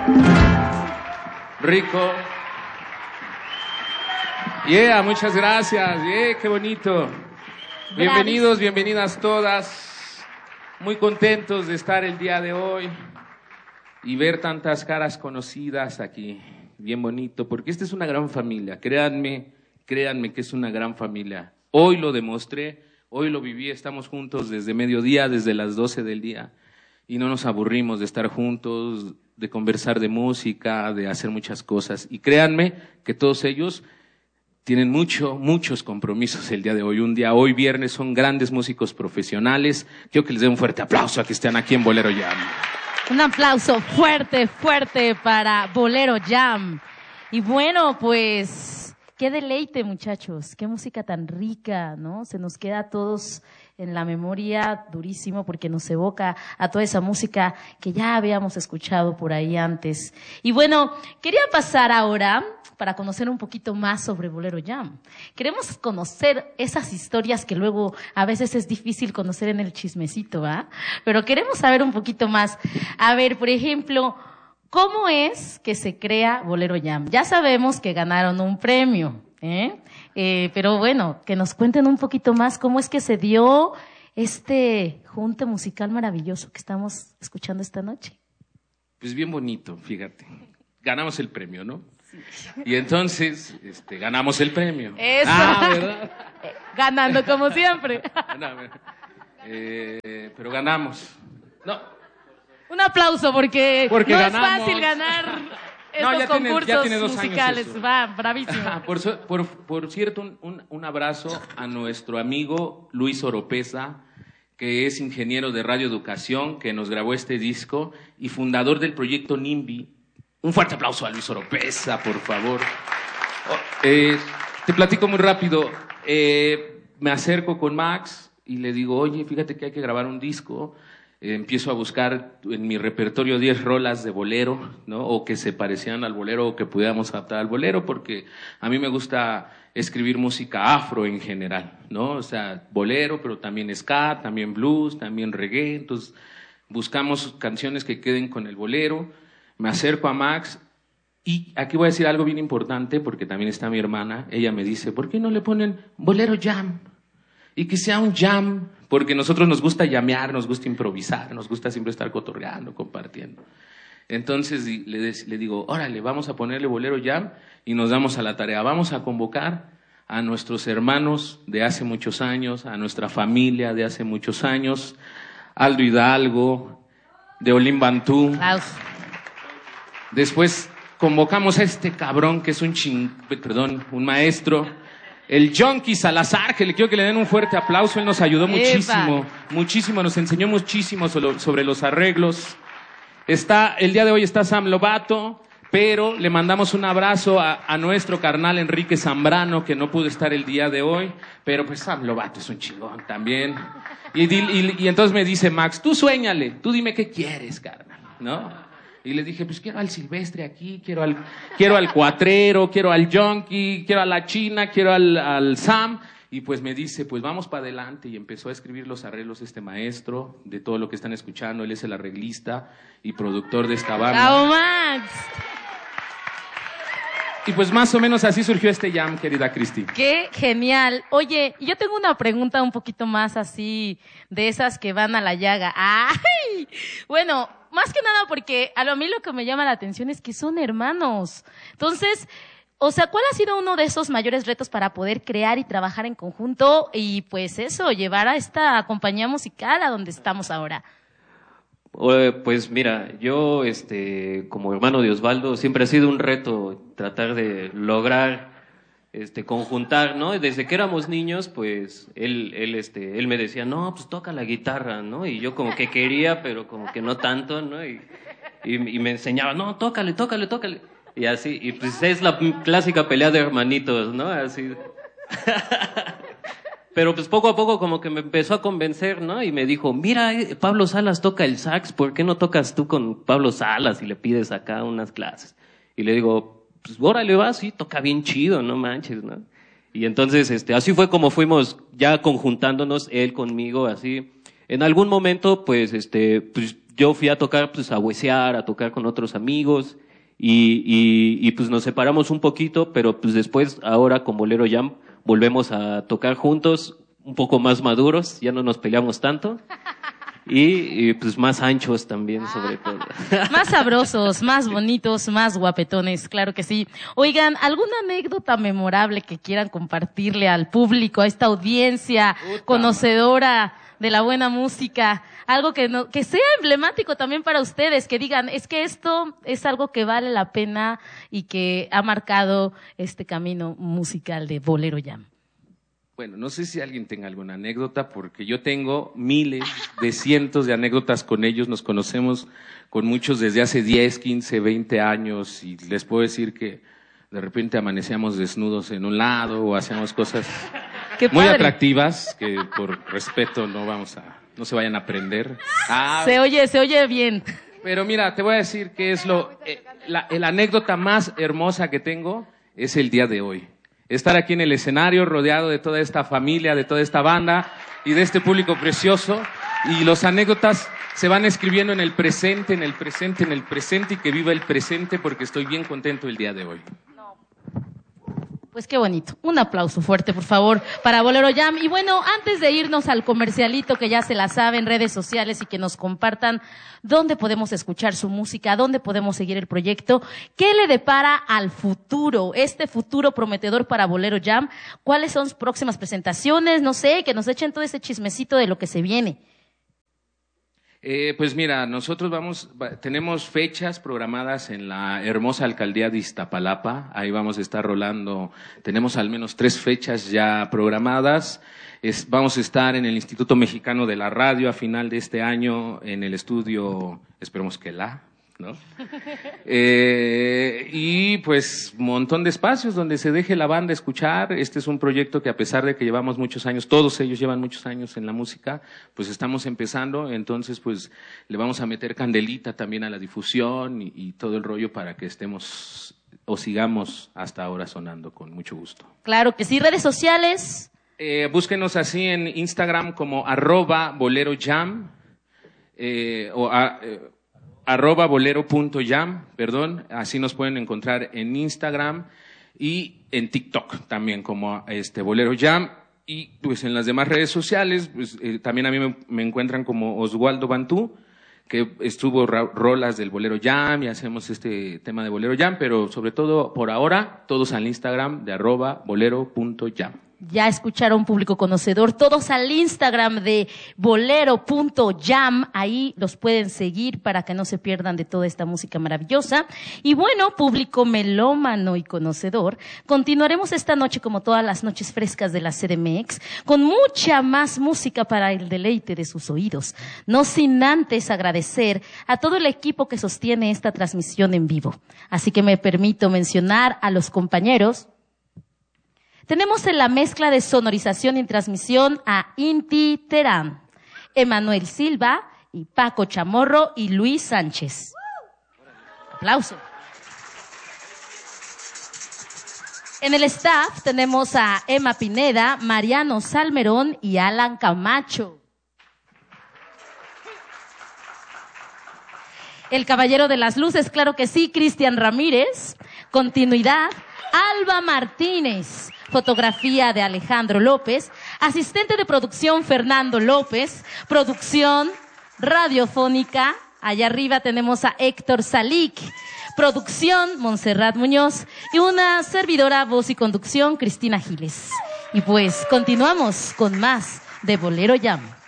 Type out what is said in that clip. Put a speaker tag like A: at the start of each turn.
A: Rico. Yeah, muchas gracias. Yeah, qué bonito. Bienvenidos, bienvenidas todas. Muy contentos de estar el día de hoy y ver tantas caras conocidas aquí. Bien bonito, porque esta es una gran familia. Créanme que es una gran familia. Hoy lo demostré, hoy lo viví. Estamos juntos desde mediodía, desde las 12 del día. Y no nos aburrimos de estar juntos, de conversar de música, de hacer muchas cosas. Y créanme que todos ellos tienen muchos compromisos el día de hoy. Hoy viernes, son grandes músicos profesionales. Quiero que les dé un fuerte aplauso a que estén aquí en Bolero Jam.
B: Un aplauso fuerte para Bolero Jam. Y bueno, pues, qué deleite, muchachos. Qué música tan rica, ¿no? Se nos queda a todos en la memoria durísimo porque nos evoca a toda esa música que ya habíamos escuchado por ahí antes. Y bueno, quería pasar ahora para conocer un poquito más sobre Bolero Jam. Queremos conocer esas historias que luego a veces es difícil conocer en el chismecito, ¿va? Pero queremos saber un poquito más. A ver, por ejemplo, ¿cómo es que se crea Bolero Jam? Ya sabemos que ganaron un premio, pero bueno, que nos cuenten un poquito más cómo es que se dio este junte musical maravilloso que estamos escuchando esta noche.
A: Pues bien bonito, fíjate. Ganamos el premio, ¿no? Sí. Y entonces, ganamos el premio.
B: Eso.
A: ¿Verdad?
B: Ganando como siempre.
A: Pero ganamos. No.
B: Un aplauso porque no
A: ganamos.
B: Es fácil ganar estos concursos musicales. Va, bravísimo.
A: Por cierto, un abrazo a nuestro amigo Luis Oropesa, que es ingeniero de radioeducación, que nos grabó este disco y fundador del proyecto NIMBY. Un fuerte aplauso a Luis Oropesa, por favor. Te platico muy rápido. Me acerco con Max y le digo, oye, fíjate que hay que grabar un disco. Empiezo a buscar en mi repertorio 10 rolas de bolero, ¿no? O que se parecían al bolero o que pudiéramos adaptar al bolero, porque a mí me gusta escribir música afro en general, ¿no? O sea, bolero, pero también ska, también blues, también reggae. Entonces, buscamos canciones que queden con el bolero. Me acerco a Max y aquí voy a decir algo bien importante, porque también está mi hermana. Ella me dice, ¿por qué no le ponen Bolero Jam? Y que sea un jam, porque a nosotros nos gusta llamear, nos gusta improvisar, nos gusta siempre estar cotorreando, compartiendo. Entonces le digo, órale, vamos a ponerle Bolero Jam y nos damos a la tarea. Vamos a convocar a nuestros hermanos de hace muchos años, a nuestra familia de hace muchos años, Aldo Hidalgo, de Olim Bantú. Después convocamos a este cabrón que es un maestro, el Junkie Salazar, que le quiero que le den un fuerte aplauso. Él nos ayudó muchísimo, nos enseñó muchísimo sobre los arreglos. El día de hoy está Sam Lovato, pero le mandamos un abrazo a nuestro carnal Enrique Zambrano, que no pudo estar el día de hoy, pero pues Sam Lovato es un chingón también. Y entonces me dice Max, tú suéñale, tú dime qué quieres, carnal, ¿no? Y le dije, pues quiero al Silvestre aquí, quiero al Cuatrero, quiero al Junkie, quiero a la China, quiero al Sam. Y pues me dice, pues vamos para adelante. Y empezó a escribir los arreglos este maestro de todo lo que están escuchando. Él es el arreglista y productor de esta banda.
B: ¡Bravo, Max!
A: Y pues más o menos así surgió este jam, querida Cristi.
B: ¡Qué genial! Oye, yo tengo una pregunta un poquito más así, de esas que van a la llaga. ¡Ay! Bueno, más que nada porque a mí lo que me llama la atención es que son hermanos. Entonces, o sea, ¿cuál ha sido uno de esos mayores retos para poder crear y trabajar en conjunto y pues eso, llevar a esta compañía musical a donde estamos ahora?
C: Pues mira, yo como hermano de Osvaldo siempre ha sido un reto tratar de lograr conjuntar, ¿no? Desde que éramos niños, pues él me decía, "No, pues toca la guitarra", ¿no? Y yo como que quería, pero como que no tanto, ¿no? Y me enseñaba, "No, tócale". Y así, y pues es la clásica pelea de hermanitos, ¿no? Así. Pero pues poco a poco como que me empezó a convencer, ¿no? Y me dijo, mira, Pablo Salas toca el sax, ¿por qué no tocas tú con Pablo Salas y le pides acá unas clases? Y le digo, pues órale, va, sí, toca bien chido, no manches, ¿no? Y entonces, así fue como fuimos ya conjuntándonos, él conmigo, así. En algún momento, pues yo fui a tocar, pues a huesear, a tocar con otros amigos y pues nos separamos un poquito, pero pues después, ahora con Bolero Jam, volvemos a tocar juntos, un poco más maduros, ya no nos peleamos tanto. Y pues más anchos también, sobre todo.
B: Más sabrosos, más bonitos, más guapetones, claro que sí. Oigan, ¿alguna anécdota memorable que quieran compartirle al público, a esta audiencia conocedora de la buena música? Algo que sea emblemático también para ustedes, que digan, es que esto es algo que vale la pena y que ha marcado este camino musical de Bolero Jam.
A: Bueno, no sé si alguien tenga alguna anécdota, porque yo tengo miles de cientos de anécdotas con ellos. Nos conocemos con muchos desde hace 10, 15, 20 años y les puedo decir que de repente amanecíamos desnudos en un lado o hacíamos cosas muy atractivas que por respeto no se vayan a prender.
B: Se oye bien.
A: Pero mira, te voy a decir que es la anécdota más hermosa que tengo es el día de hoy. Estar aquí en el escenario rodeado de toda esta familia, de toda esta banda y de este público precioso. Y las anécdotas se van escribiendo en el presente y que viva el presente porque estoy bien contento el día de hoy.
B: Pues qué bonito. Un aplauso fuerte, por favor, para Bolero Jam. Y bueno, antes de irnos al comercialito que ya se la sabe en redes sociales y que nos compartan dónde podemos escuchar su música, dónde podemos seguir el proyecto, ¿qué le depara al futuro, este futuro prometedor para Bolero Jam? ¿Cuáles son sus próximas presentaciones? No sé, que nos echen todo ese chismecito de lo que se viene.
A: Pues mira, nosotros tenemos fechas programadas en la hermosa alcaldía de Iztapalapa. Ahí vamos a estar rolando. Tenemos al menos 3 fechas ya programadas. Vamos a estar en el Instituto Mexicano de la Radio a final de este año en el estudio, esperemos que ¿no? Y pues un montón de espacios donde se deje la banda escuchar. Este es un proyecto que a pesar de que llevamos muchos años, todos ellos llevan muchos años en la música, pues estamos empezando, entonces pues le vamos a meter candelita también a la difusión y todo el rollo para que estemos o sigamos hasta ahora sonando con mucho gusto.
B: Claro que sí. ¿Redes sociales?
A: Búsquenos así en Instagram como @bolerojam @bolero.jam, así nos pueden encontrar en Instagram y en TikTok también como Bolero Jam. Y pues en las demás redes sociales, pues también a mí me encuentran como Oswaldo Bantú, que estuvo rolas del Bolero Jam y hacemos este tema de Bolero Jam, pero sobre todo por ahora, todos al Instagram de @bolero.jam.
B: Ya escucharon, público conocedor, todos al Instagram de bolero.jam, ahí los pueden seguir para que no se pierdan de toda esta música maravillosa. Y bueno, público melómano y conocedor, continuaremos esta noche como todas las noches frescas de la CDMX, con mucha más música para el deleite de sus oídos, no sin antes agradecer a todo el equipo que sostiene esta transmisión en vivo. Así que me permito mencionar a los compañeros. Tenemos en la mezcla de sonorización y transmisión a Inti Terán, Emanuel Silva y Paco Chamorro y Luis Sánchez. Aplauso. En el staff tenemos a Emma Pineda, Mariano Salmerón y Alan Camacho. El caballero de las luces, claro que sí, Cristian Ramírez. Continuidad, Alba Martínez. Fotografía de Alejandro López, asistente de producción Fernando López, producción radiofónica, allá arriba tenemos a Héctor Salik, producción Montserrat Muñoz y una servidora, voz y conducción Cristina Giles. Y pues continuamos con más de Bolero Jam.